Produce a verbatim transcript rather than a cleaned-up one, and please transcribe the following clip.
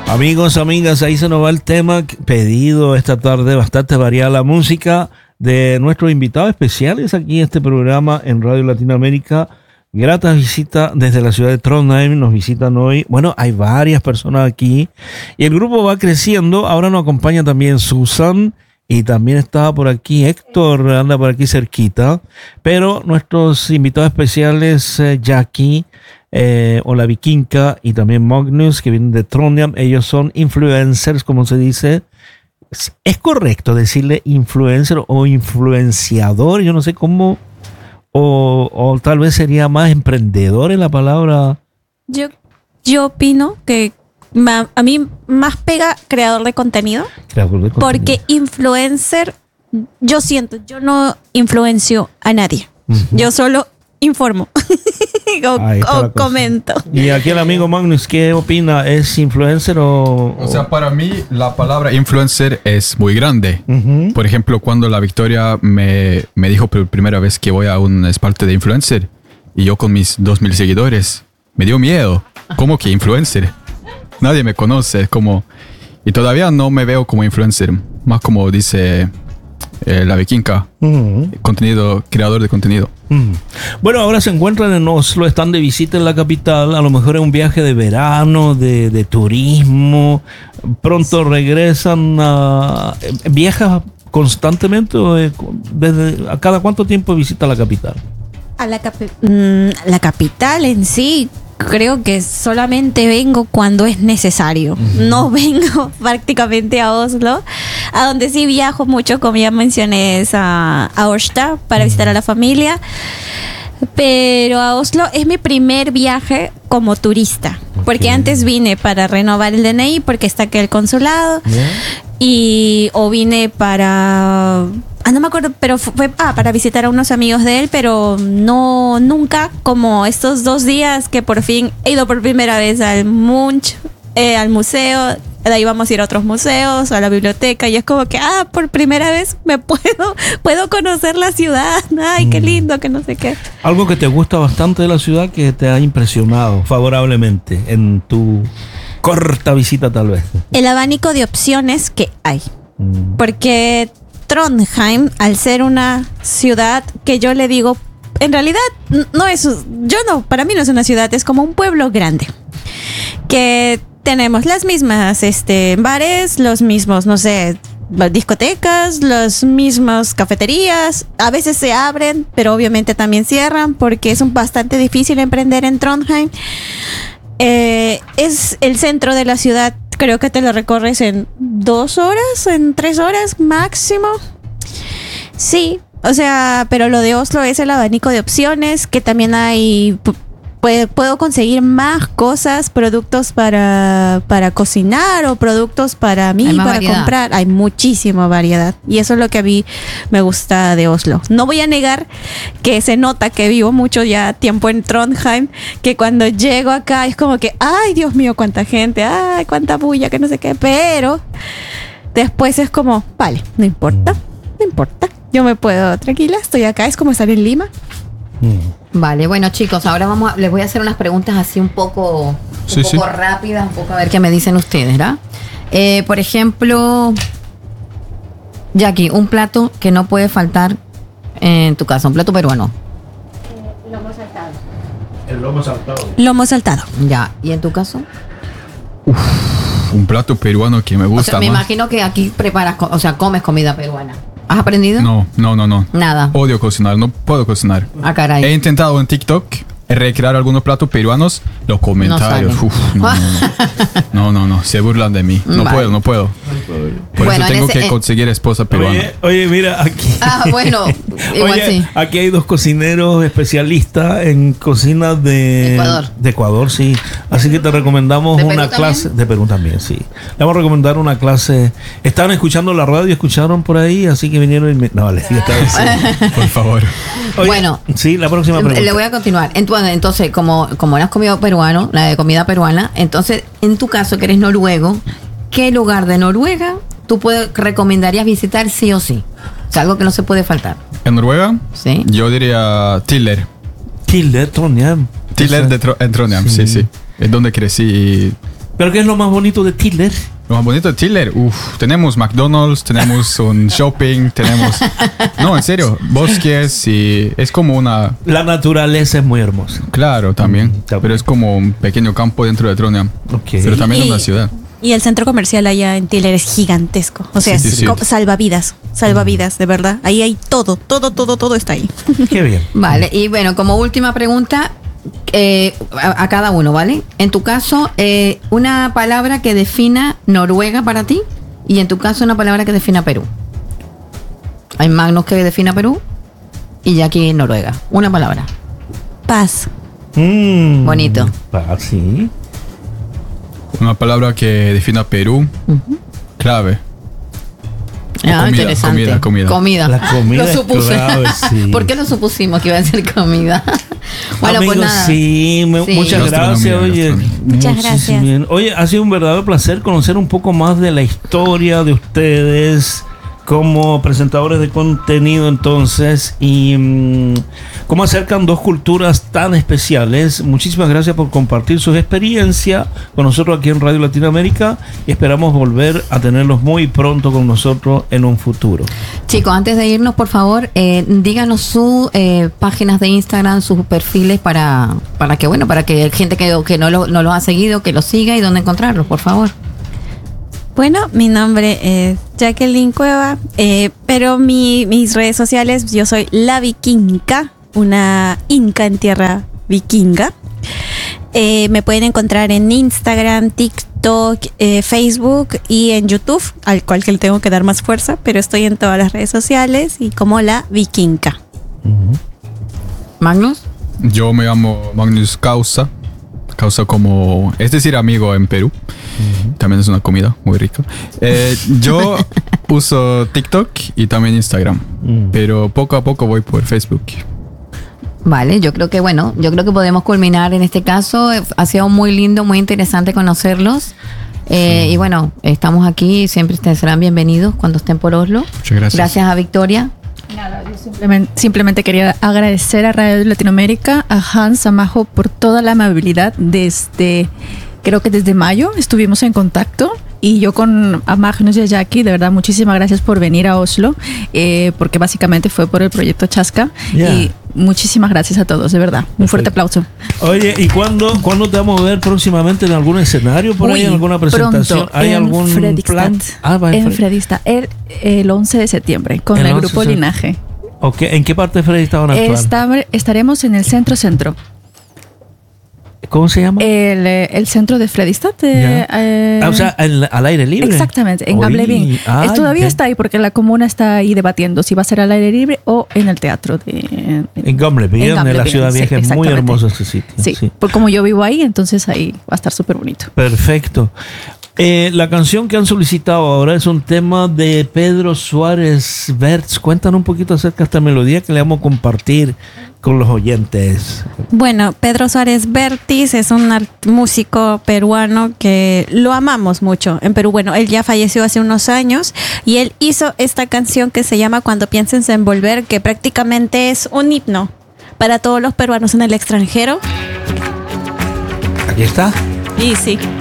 Amigos, amigas, ahí se nos va el tema pedido esta tarde, bastante variada la música de nuestros invitados especiales aquí en este programa en Radio Latinoamérica. Grata visita desde la ciudad de Trondheim, nos visitan hoy. Bueno, hay varias personas aquí y el grupo va creciendo. Ahora nos acompaña también Susan y también está por aquí Héctor, anda por aquí cerquita. Pero nuestros invitados especiales, eh, Jackie, eh, o la Vikinka y también Magnus, que vienen de Trondheim. Ellos son influencers, como se dice. ¿Es correcto decirle influencer o influenciador? Yo no sé cómo... O, o tal vez sería más emprendedor en la palabra. Yo, yo opino que ma, a mí más pega creador de contenido. Creador de contenido. Porque influencer, yo siento, yo no influencio a nadie. Uh-huh. Yo solo informo o, o comento. Y aquí el amigo Magnus, ¿qué opina? ¿Es influencer o...? O sea, para mí la palabra influencer es muy grande. Uh-huh. Por ejemplo, cuando la Victoria me, me dijo por primera vez que voy a un esparte de influencer y yo con mis dos mil seguidores, me dio miedo. ¿Cómo que influencer? Nadie me conoce, como... Y todavía no me veo como influencer, más como dice... Eh, la Vikinka, uh-huh. contenido, creador de contenido. Uh-huh. Bueno, ahora se encuentran en Oslo, están de visita en la capital, a lo mejor es un viaje de verano, de, de turismo, pronto regresan a... ¿Viajas constantemente o desde, a cada cuánto tiempo visita la capital? A la, capi- mm, la capital en sí, creo que solamente vengo cuando es necesario. Uh-huh. No vengo prácticamente a Oslo. A donde sí viajo mucho, como ya mencioné, es a, a Orstad para uh-huh. visitar a la familia. Pero a Oslo es mi primer viaje como turista. Okay. Porque antes vine para renovar el D N I porque está aquí el consulado. Yeah. Y o vine para... Ah, no me acuerdo, pero fue ah, para visitar a unos amigos de él, pero no nunca como estos dos días que por fin he ido por primera vez al Munch, eh, al museo. De ahí vamos a ir a otros museos, a la biblioteca, y es como que, ah, por primera vez me puedo, puedo conocer la ciudad. Ay, qué lindo, que no sé qué. Algo que te gusta bastante de la ciudad que te ha impresionado favorablemente en tu corta visita tal vez. El abanico de opciones que hay. Mm. Porque Trondheim, al ser una ciudad que yo le digo, en realidad no es, yo no, para mí no es una ciudad, es como un pueblo grande. Que tenemos las mismas este, bares, los mismos, no sé, discotecas, las mismas cafeterías. A veces se abren, pero obviamente también cierran porque es un bastante difícil emprender en Trondheim. Eh, es el centro de la ciudad, creo que te lo recorres en dos horas, en tres horas máximo. Sí, o sea, pero lo de Oslo es el abanico de opciones, que también hay... Puedo conseguir más cosas, productos para, para cocinar o productos para mí, para variedad. Comprar. Hay muchísima variedad. Y eso es lo que a mí me gusta de Oslo. No voy a negar que se nota que vivo mucho ya tiempo en Trondheim, que cuando llego acá es como que, ay, Dios mío, cuánta gente, ay, cuánta bulla, que no sé qué. Pero después es como, vale, no importa, no importa. Yo me puedo, tranquila, estoy acá, es como estar en Lima. Vale, bueno chicos, ahora vamos a, les voy a hacer unas preguntas así un poco, un sí, poco sí. rápidas, un poco a ver qué me dicen ustedes, ¿verdad? Eh, por ejemplo, Jackie, un plato que no puede faltar en tu casa, un plato peruano. Eh, lomo saltado. El lomo saltado. Lomo saltado. Ya, ¿y en tu caso? Uf, un plato peruano que me gusta o sea, me más. imagino que aquí preparas, o sea, comes comida peruana. ¿Has aprendido? No, no, no, no. Nada. Odio cocinar, no puedo cocinar. Ah, caray. He intentado en TikTok recrear algunos platos peruanos, los comentarios. No, uf, no, no, no. no, no, no, se burlan de mí. No vale. puedo, no puedo. Por bueno, eso tengo ese, que eh, conseguir esposa peruana. Oye, oye, mira, aquí. Ah, bueno, igual oye, sí. Aquí hay dos cocineros especialistas en cocina de Ecuador. De Ecuador, sí. Así que te recomendamos una clase. También? De Perú también, sí. Le vamos a recomendar una clase. Estaban escuchando la radio, escucharon por ahí, así que vinieron y me... No, les digo esta por favor. Oye, bueno, sí, la próxima pregunta. Le voy a continuar. Entonces, entonces como, como no has comido peruano, la de comida peruana, entonces, en tu caso, que eres noruego, ¿qué lugar de Noruega tú puedes, recomendarías visitar sí o sí? O sea, algo que no se puede faltar. ¿En Noruega? Sí. Yo diría Tiller. Tiller, Trondheim. Tiller de Tro- en Trondheim, sí. sí, sí. Es donde crecí y ¿Pero qué es lo más bonito de Tiller? Lo más bonito de Tiller, uff, tenemos McDonald's, tenemos un shopping, tenemos... No, en serio, bosques y es como una... La naturaleza es muy hermosa. Claro, también, Está pero es como un pequeño campo dentro de Trondheim, Ok. pero también Y- es una ciudad. Y el centro comercial allá en Tiller es gigantesco. O sea, Sí, sí, es sí. co- salvavidas, salvavidas, de verdad. Ahí hay todo, todo, todo, todo está ahí. Qué bien. Vale, y bueno, como última pregunta eh, a, a cada uno, ¿vale? En tu caso, eh, una palabra que defina Noruega para ti y en tu caso una palabra que defina Perú. Hay Magnus que defina Perú y Jackie Noruega. Una palabra. Paz. Mm. Bonito. Ah, sí. Una palabra que defina Perú, clave. Ah, comida, interesante. comida, comida. La comida Lo es supuse. clave, sí. ¿Por qué lo supusimos que iba a ser comida? Bueno, Amigos, pues nada. sí, me- Sí. muchas gracias. Gastronomía, Oye, gastronomía. Muchas muchísimo gracias. bien. Oye, ha sido un verdadero placer conocer un poco más de la historia de ustedes como presentadores de contenido, entonces, y mm, cómo acercan dos culturas tan especiales. Muchísimas gracias por compartir sus experiencias con nosotros aquí en Radio Latinoamérica y esperamos volver a tenerlos muy pronto con nosotros en un futuro. Chicos, antes de irnos, por favor, eh, díganos sus eh, páginas de Instagram, sus perfiles para, para que, bueno, para que gente que, que no, lo, no los ha seguido, que los siga y dónde encontrarlos, por favor. Bueno, mi nombre es Jacqueline Cueva, eh, pero mi, mis redes sociales, yo soy la vikinga, una inca en tierra vikinga. Eh, me pueden encontrar en Instagram, TikTok, eh, Facebook y en YouTube, al cual que le tengo que dar más fuerza, pero estoy en todas las redes sociales y como la vikinga. Magnus. Yo me llamo Magnus Causa. Causa como, es decir, amigo en Perú. También es una comida muy rica. Eh, yo uso TikTok y también Instagram. Mm. Pero poco a poco voy por Facebook. Vale, yo creo que bueno, yo creo que podemos culminar en este caso. Ha sido muy lindo, muy interesante conocerlos. Eh, y bueno, estamos aquí, siempre ustedes serán bienvenidos cuando estén por Oslo. Muchas gracias. Gracias a Victoria. Nada, yo simplemente, simplemente quería agradecer a Radio Latinoamérica, a Hans, a Majo, por toda la amabilidad desde, creo que desde mayo estuvimos en contacto. Y yo con a Magnus y a Jackie, de verdad, muchísimas gracias por venir a Oslo, eh, porque básicamente fue por el proyecto Chasca. Yeah. Y muchísimas gracias a todos, de verdad. Un fuerte Perfecto. aplauso. Oye, ¿y cuándo, cuándo te vamos a ver próximamente en algún escenario por ahí, Uy, en alguna presentación? pronto, ¿Hay en algún Fredrikstad. plan? Ah, va en en Fred- Fredrikstad, el, el once de septiembre, con El el, once grupo de- Linaje. Ok, ¿en qué parte de Fredrikstad van a actuar? Está- estaremos en el centro centro. ¿Cómo se llama? El, eh, el centro de Fredrikstad. Ya. eh, eh, Ah, o sea, en- al aire libre. Exactamente, en Oy, Gablevin. ah, Es- Todavía ya. está ahí porque la comuna está ahí debatiendo si va a ser al aire libre o en el teatro. De, En Gamleby, en, la Gamleby, ciudad sí, vieja. Es muy exactamente. hermoso ese sitio. Sí, sí. pues como yo vivo ahí, entonces ahí va a estar súper bonito. Perfecto. Eh, la canción que han solicitado ahora es un tema de Pedro Suárez Bertz. Cuéntanos un poquito acerca de esta melodía que le vamos a compartir con los oyentes. Bueno, Pedro Suárez Vértiz es un art- músico peruano que lo amamos mucho en Perú. Bueno, él ya falleció hace unos años y él hizo esta canción que se llama Cuando pienses en volver, que prácticamente es un himno para todos los peruanos en el extranjero. Aquí está. Y sí.